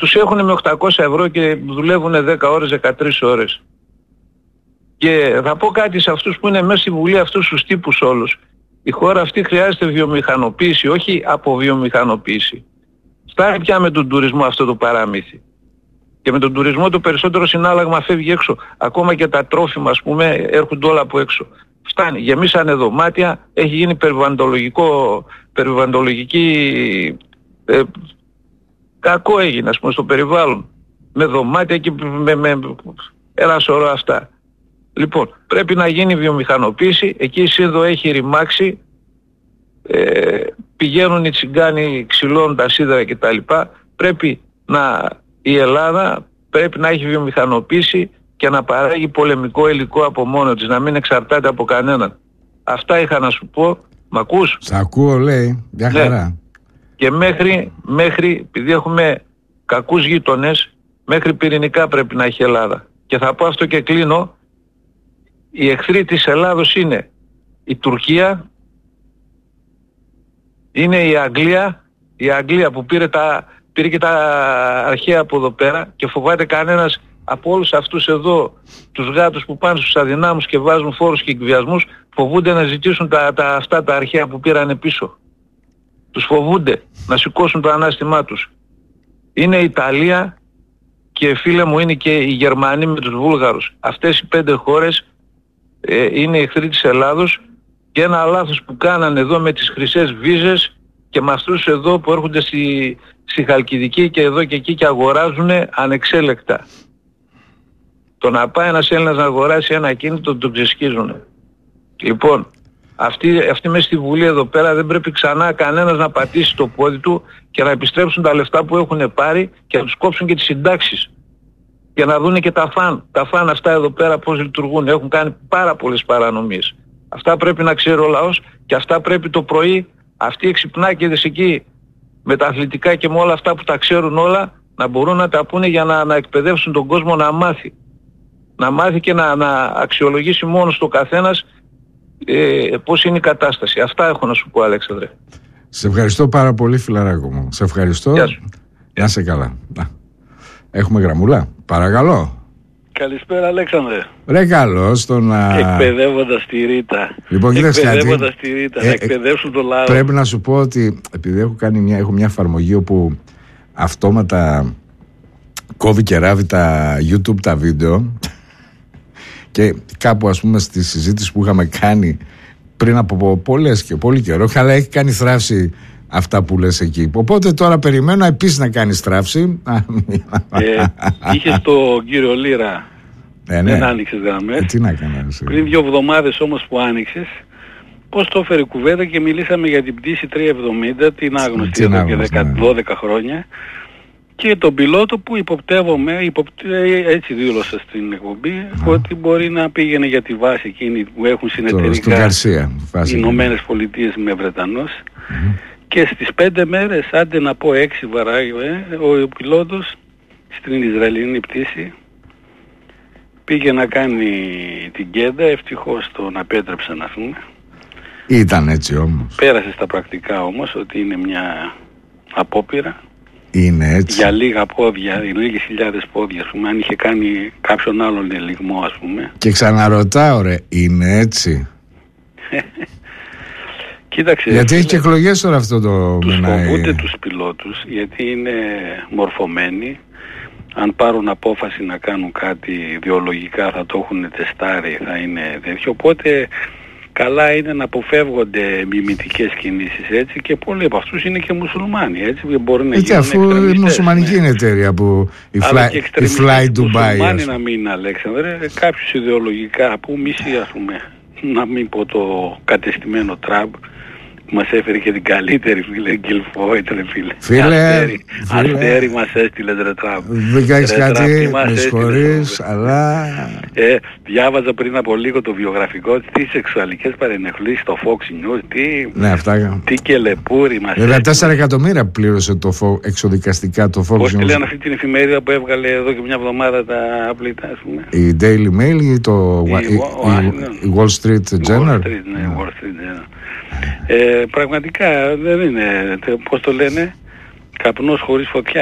τους έχουν με 800 ευρώ και δουλεύουν 10 ώρες, 13 ώρες. Και θα πω κάτι σε αυτούς που είναι μέσα στη Βουλή, αυτούς τους τύπους όλους. Η χώρα αυτή χρειάζεται βιομηχανοποίηση, όχι αποβιομηχανοποίηση. Φτάνει πια με τον τουρισμό αυτό το παράμυθι. Και με τον τουρισμό το περισσότερο συνάλλαγμα φεύγει έξω. Ακόμα και τα τρόφιμα, ας πούμε, έρχονται όλα από έξω. Φτάνει. Γεμίσανε δωμάτια, έχει γίνει περιβαλλοντολογική... κακό έγινε, ας πούμε, στο περιβάλλον. Με δωμάτια και με ένα σωρό αυτά. Λοιπόν, πρέπει να γίνει βιομηχανοποίηση. Εκεί η Σύνδο έχει ρημάξει. Πηγαίνουν οι τσιγκάνοι, ξυλώνουν τα σίδερα κτλ. Πρέπει η Ελλάδα πρέπει να έχει βιομηχανοποίηση και να παράγει πολεμικό υλικό από μόνο της, να μην εξαρτάται από κανέναν. Αυτά είχα να σου πω. Μ' ακούς? Σ' ακούω, λέει. Μια χαρά. Ναι. Και μέχρι, επειδή έχουμε κακούς γείτονες, μέχρι πυρηνικά πρέπει να έχει η Ελλάδα. Και θα πω αυτό και κλείνω. Οι εχθροί της Ελλάδος είναι η Τουρκία, είναι η Αγγλία που πήρε και τα αρχαία από εδώ πέρα και φοβάται κανένας από όλους αυτούς εδώ τους γάτους που πάνε στους αδυνάμους και βάζουν φόρους και εκβιασμούς, φοβούνται να ζητήσουν αυτά τα αρχαία που πήρανε πίσω. Τους φοβούνται να σηκώσουν το ανάστημά τους. Είναι η Ιταλία και φίλε μου είναι και οι Γερμανοί με τους Βούλγαρους. Αυτές οι 5 χώρες είναι εχθροί της Ελλάδος και ένα λάθος που κάνανε εδώ με τις χρυσές βίζες και με αυτούς εδώ που έρχονται στη Χαλκιδική και εδώ και εκεί και αγοράζουν ανεξέλεκτα. Το να πάει ένας Έλληνας να αγοράσει ένα κίνητο τον ξεσκίζουν. Λοιπόν, αυτοί μέσα στη Βουλή εδώ πέρα δεν πρέπει ξανά κανένας να πατήσει το πόδι του και να επιστρέψουν τα λεφτά που έχουν πάρει και να τους κόψουν και τις συντάξεις. Και να δούνε και τα φαν αυτά εδώ πέρα πώς λειτουργούν. Έχουν κάνει πάρα πολλές παρανομίες. Αυτά πρέπει να ξέρει ο λαός και αυτά πρέπει το πρωί αυτοί οι εξυπνάκηδες εκεί με τα αθλητικά και με όλα αυτά που τα ξέρουν όλα να μπορούν να τα πούνε για να εκπαιδεύσουν τον κόσμο να μάθει. Να μάθει και να αξιολογήσει μόνος το καθένας πώς είναι η κατάσταση. Αυτά έχω να σου πω, Αλέξανδρε. Σε ευχαριστώ πάρα πολύ, φιλαράκο μου. Σε ευχαριστώ. Γεια σου. Να είσαι καλά. Έχουμε γραμμούλα. Παρακαλώ. Καλησπέρα, Αλέξανδρε. Ρε καλώς εκπαιδεύοντας τη Ρίτα. Λοιπόν, εκπαιδεύοντας τη Ρίτα, να εκπαιδεύσουν τον λαό. Πρέπει να σου πω ότι επειδή έχω μια εφαρμογή όπου αυτόματα κόβει και ράβει τα YouTube τα βίντεο και κάπου ας πούμε στη συζήτηση που είχαμε κάνει πριν από πολύ καιρό, αλλά έχει κάνει θράψη αυτά που λες εκεί. Οπότε τώρα περιμένω επίσης να κάνει στράψη. Είχες τον κύριο Λύρα. Ναι. Δεν άνοιξες γραμμές. Τι να κάνω. Πριν 2 εβδομάδες όμως που άνοιξες, πώς το έφερε κουβέντα και μιλήσαμε για την πτήση 370, την άγνωστη εδώ και 12 χρόνια. Και τον πιλότο που υποπτεύομαι, έτσι δήλωσα στην εκπομπή, ότι μπορεί να πήγαινε για τη βάση εκείνη που έχουν συνεταιρικά οι Ηνωμένες Πολιτείες με Βρετανός. Και στις 5 μέρες, άντε να πω 6 βαράγει, ο πιλότος στην Ισραηλινή πτήση πήγε να κάνει την κέντα, ευτυχώς τον απέτρεψαν να πούμε. Ήταν έτσι όμως. Πέρασε στα πρακτικά όμως ότι είναι μια απόπειρα. Είναι έτσι. Για λίγα πόδια, λίγες χιλιάδες πόδια, ας πούμε, αν είχε κάνει κάποιον άλλον ελιγμό, ας πούμε. Και ξαναρωτάω ρε, είναι έτσι. Κοίταξε. Γιατί έχει και εκλογές τώρα αυτό το τους μηνάει. Φοβούνται τους πιλότους, γιατί είναι μορφωμένοι. Αν πάρουν απόφαση να κάνουν κάτι ιδεολογικά θα το έχουν τεστάρει, θα είναι τέτοιο. Οπότε καλά είναι να αποφεύγονται μιμητικές κινήσεις, έτσι, και πολλοί από αυτούς είναι και μουσουλμάνοι, έτσι, μπορεί να γίνουν αφού η μουσουλμανική είναι εταιρεία που η Fly Dubai. Μουσουλμάνοι να μην είναι, Αλέξανδρε, κάποιους ιδεολογικά που μισή, ας πούμε, να μην πω το κατεστημένο Τραμπ, μας έφερε και την καλύτερη, φίλε, Γκυλφόιτ, ρε φίλε. Αστέρι μας έστειλες, ρε Τραμπ. Δεν κάνεις κάτι, με συγχωρείς, αλλά... Διάβαζα πριν από λίγο το βιογραφικό της, τι σεξουαλικές παρενοχλήσεις στο Fox News, τι κελεπούρι μας έστειλε. Βέβαια 4 εκατομμύρια πλήρωσε εξοδικαστικά το Fox News. Πώς τη λένε αυτή την εφημερίδα που έβγαλε εδώ και μια εβδομάδα τα απλήτα, ας πούμε. Η Daily Mail ή η Wall Street Journal. Wall Street Journal. Πραγματικά δεν είναι, πώς το λένε, καπνός χωρίς φωτιά.